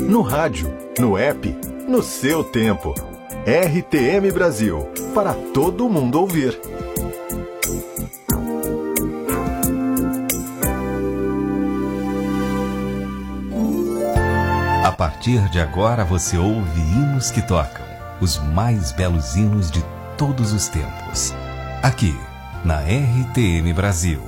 no rádio, no app, no seu tempo. RTM Brasil, para todo mundo ouvir. A partir de agora você ouve hinos que tocam, os mais belos hinos de todos os tempos, aqui na RTM Brasil.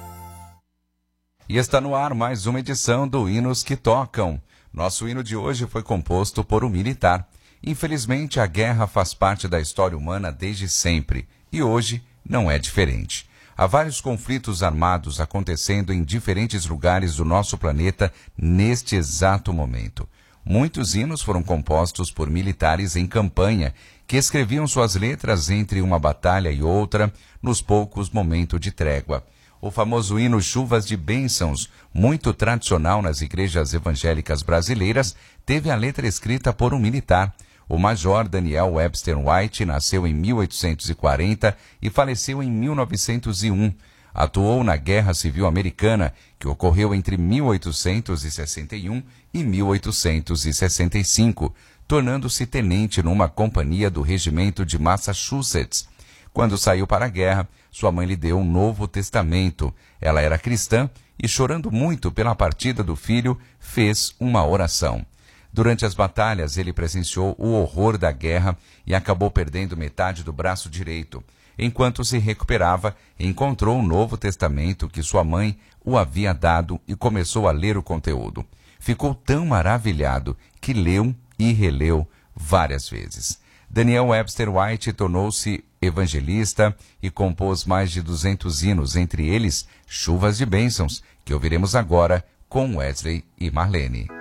E está no ar mais uma edição do Hinos que Tocam. Nosso hino de hoje foi composto por um militar. Infelizmente, a guerra faz parte da história humana desde sempre, e hoje não é diferente. Há vários conflitos armados acontecendo em diferentes lugares do nosso planeta neste exato momento. Muitos hinos foram compostos por militares em campanha, que escreviam suas letras entre uma batalha e outra, nos poucos momentos de trégua. O famoso hino Chuvas de Bênçãos, muito tradicional nas igrejas evangélicas brasileiras, teve a letra escrita por um militar. O Major Daniel Webster White nasceu em 1840 e faleceu em 1901. Atuou na Guerra Civil Americana, que ocorreu entre 1861 e 1865, tornando-se tenente numa companhia do regimento de Massachusetts. Quando saiu para a guerra, sua mãe lhe deu um Novo Testamento. Ela era cristã e, chorando muito pela partida do filho, fez uma oração. Durante as batalhas, ele presenciou o horror da guerra e acabou perdendo metade do braço direito. Enquanto se recuperava, encontrou o Novo Testamento que sua mãe o havia dado e começou a ler o conteúdo. Ficou tão maravilhado que leu e releu várias vezes. Daniel Webster White tornou-se evangelista e compôs mais de 200 hinos, entre eles Chuvas de Bênçãos, que ouviremos agora com Wesley e Marlene.